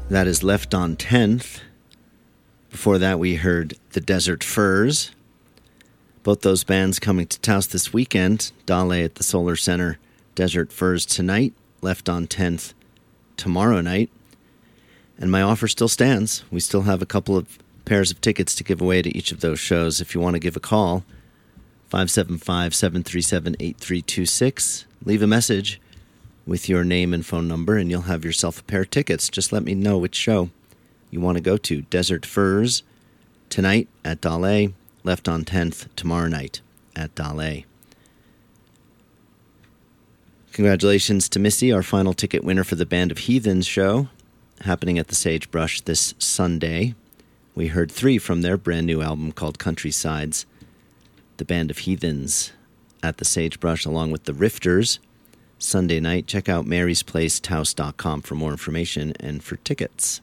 That is Left on 10th. Before that, we heard the Desert Furs. Both those bands coming to Taos this weekend. Dale at the Solar Center, Desert Furs tonight, Left on 10th tomorrow night. And my offer still stands. We still have a couple of pairs of tickets to give away to each of those shows. If you want to give a call, 575-737-8326. Leave a message with your name and phone number, and you'll have yourself a pair of tickets. Just let me know which show you want to go to. Desert Furs tonight at Dale, Left on 10th tomorrow night at Dale. Congratulations to Missy, our final ticket winner for the Band of Heathens show, happening at the Sagebrush this Sunday. We heard 3 from their brand new album called Countrysides. The Band of Heathens at the Sagebrush along with the Rifters. Sunday night. Check out marysplacetaos.com for more information and for tickets.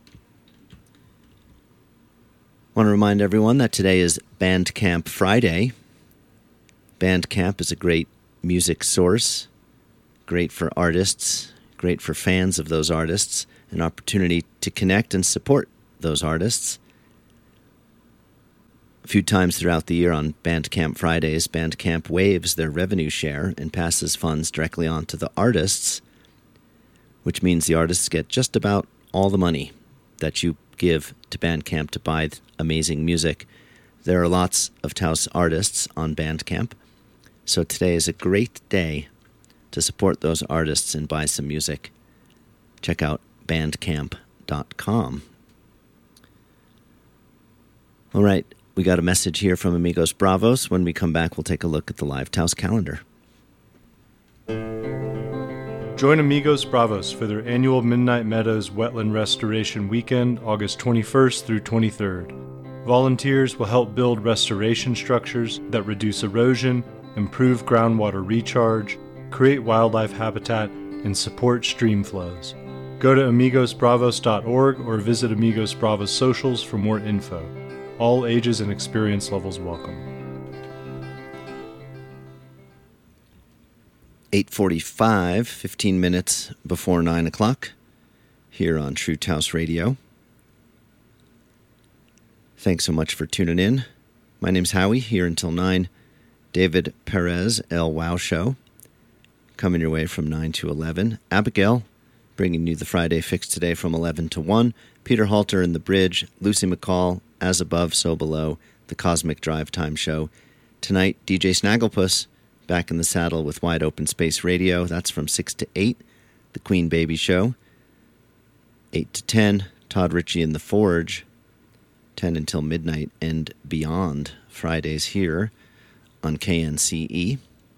I want to remind everyone that today is Bandcamp Friday. Bandcamp is a great music source, great for artists, great for fans of those artists, an opportunity to connect and support those artists. A few times throughout the year on Bandcamp Fridays, Bandcamp waives their revenue share and passes funds directly on to the artists, which means the artists get just about all the money that you give to Bandcamp to buy amazing music. There are lots of Taos artists on Bandcamp, so today is a great day to support those artists and buy some music. Check out bandcamp.com. All right. We got a message here from Amigos Bravos. When we come back, we'll take a look at the live Taos calendar. Join Amigos Bravos for their annual Midnight Meadows Wetland Restoration Weekend, August 21st through 23rd. Volunteers will help build restoration structures that reduce erosion, improve groundwater recharge, create wildlife habitat, and support stream flows. Go to amigosbravos.org or visit Amigos Bravos socials for more info. All ages and experience levels welcome. 8:45, 15 minutes before 9 o'clock, here on True Taos Radio. Thanks so much for tuning in. My name's Howie, here until 9. David Perez, El Wow Show, coming your way from 9 to 11. Abigail, bringing you the Friday Fix today from 11 to 1. Peter Halter in the Bridge, Lucy McCall, As Above, So Below, the Cosmic Drive Time Show. Tonight, DJ Snagglepuss, back in the saddle with Wide Open Space Radio. That's from 6 to 8. The Queen Baby Show. 8 to 10, Todd Ritchie in the Forge. 10 until midnight and beyond. Fridays here on KNCE.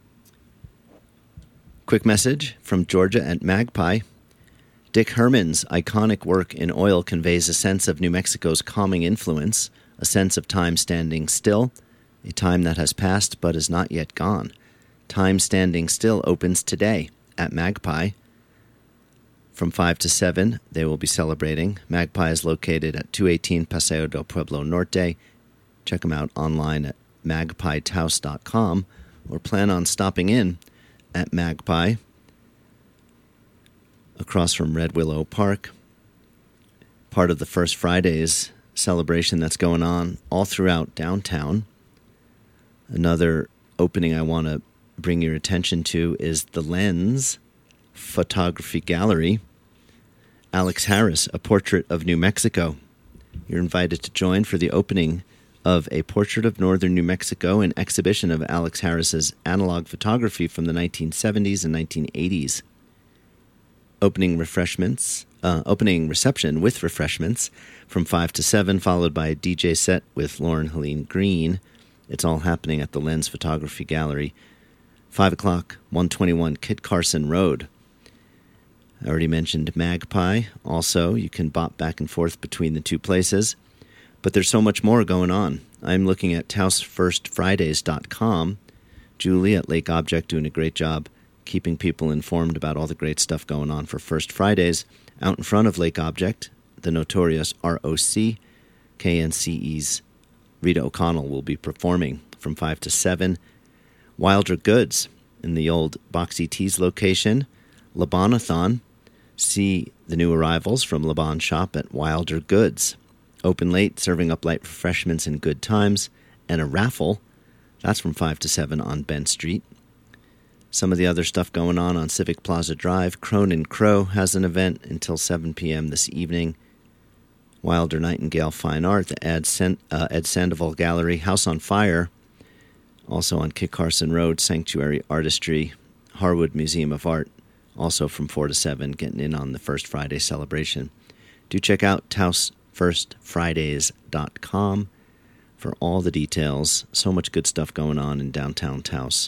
Quick message from Georgia at Magpie. Dick Herman's iconic work in oil conveys a sense of New Mexico's calming influence, a sense of time standing still, a time that has passed but is not yet gone. Time Standing Still opens today at Magpie. From 5 to 7, they will be celebrating. Magpie is located at 218 Paseo del Pueblo Norte. Check them out online at magpietaos.com or plan on stopping in at Magpie across from Red Willow Park. Part of the First Fridays celebration that's going on all throughout downtown. Another opening I want to bring your attention to is the Lens Photography Gallery. Alex Harris, A Portrait of New Mexico. You're invited to join for the opening of A Portrait of Northern New Mexico, an exhibition of Alex Harris's analog photography from the 1970s and 1980s. Opening reception with refreshments from 5 to 7, followed by a DJ set with Lauren Helene Green. It's all happening at the Lens Photography Gallery. 5 o'clock, 121 Kit Carson Road. I already mentioned Magpie. Also, you can bop back and forth between the two places. But there's so much more going on. I'm looking at TaosFirstFridays.com. Julie at Lake Object doing a great job keeping people informed about all the great stuff going on for First Fridays. Out in front of Lake Object, the notorious ROC, KNCE's Rita O'Connell will be performing from 5 to 7. Wilder Goods in the old Boxy Tees location. Lebanon. See the new arrivals from Le Bon Shop at Wilder Goods. Open late, serving up light refreshments and good times, and a raffle. That's from 5 to 7 on Bent Street. Some of the other stuff going on Civic Plaza Drive. Crone & Crow has an event until 7 p.m. this evening. Wilder Nightingale Fine Art, the Ed Sandoval Gallery. House on Fire, also on Kit Carson Road. Sanctuary Artistry. Harwood Museum of Art, also from 4 to 7, getting in on the First Friday celebration. Do check out TaosFirstFridays.com for all the details. So much good stuff going on in downtown Taos.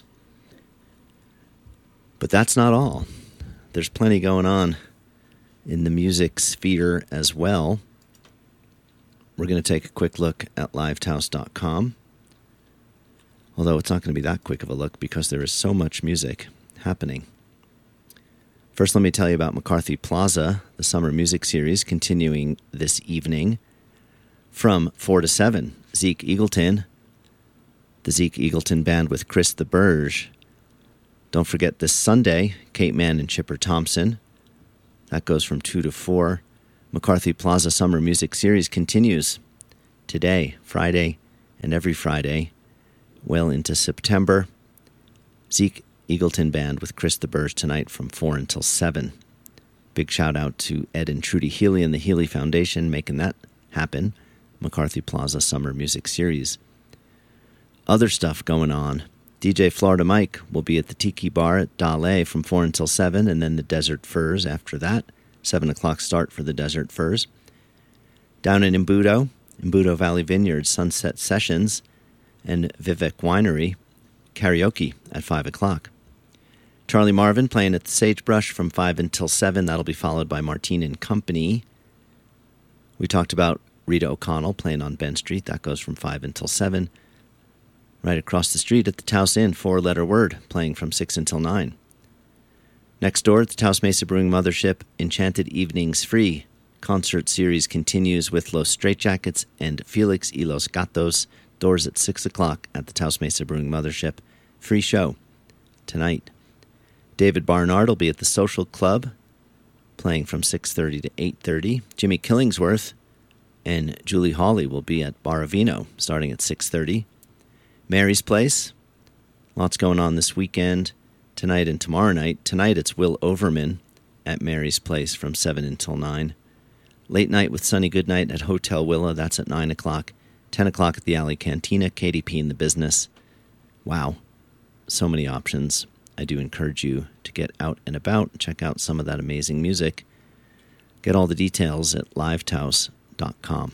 But that's not all. There's plenty going on in the music sphere as well. We're going to take a quick look at LiveTaos.com. Although it's not going to be that quick of a look because there is so much music happening. First, let me tell you about McCarthy Plaza, the summer music series continuing this evening from 4 to 7. Zeke Eagleton, the Zeke Eagleton Band with Chris the Burge. Don't forget this Sunday, Kate Mann and Chipper Thompson. That goes from 2 to 4. McCarthy Plaza Summer Music Series continues today, Friday, and every Friday, well into September. Zeke Eagleton Band with Chris the Burge tonight from 4 until 7. Big shout out to Ed and Trudy Healy and the Healy Foundation making that happen. McCarthy Plaza Summer Music Series. Other stuff going on. DJ Florida Mike will be at the Tiki Bar at Dale from 4 until 7, and then the Desert Furs after that. 7 o'clock start for the Desert Furs. Down in Imbudo Valley Vineyard, Sunset Sessions, and Vivek Winery, karaoke at 5 o'clock. Charlie Marvin playing at the Sagebrush from 5 until 7. That'll be followed by Martine and Company. We talked about Rita O'Connell playing on Bent Street. That goes from 5 until 7. Right across the street at the Taos Inn, 4-letter word, playing from 6 until 9. Next door at the Taos Mesa Brewing Mothership, Enchanted Evenings Free concert series continues with Los Straitjackets and Felix y Los Gatos. Doors at 6 o'clock at the Taos Mesa Brewing Mothership. Free show tonight. David Barnard will be at the Social Club, playing from 6:30 to 8:30. Jimmy Killingsworth and Julie Hawley will be at Baravino, starting at 6:30. Mary's Place, lots going on this weekend, tonight and tomorrow night. Tonight it's Will Overman at Mary's Place from 7 until 9. Late night with Sunny Goodnight at Hotel Willa, that's at 9 o'clock. 10 o'clock at the Alley Cantina, KDP in the Business. Wow, so many options. I do encourage you to get out and about and check out some of that amazing music. Get all the details at livetaos.com.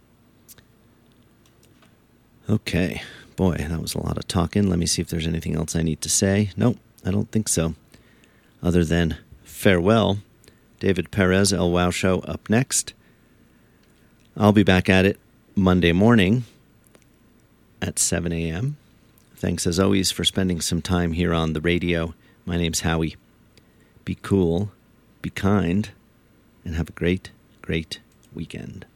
Okay, boy, that was a lot of talking. Let me see if there's anything else I need to say. Nope, I don't think so. Other than farewell. David Perez, El Wow Show up next. I'll be back at it Monday morning at 7 a.m. Thanks as always for spending some time here on the radio. My name's Howie. Be cool, be kind, and have a great, great weekend.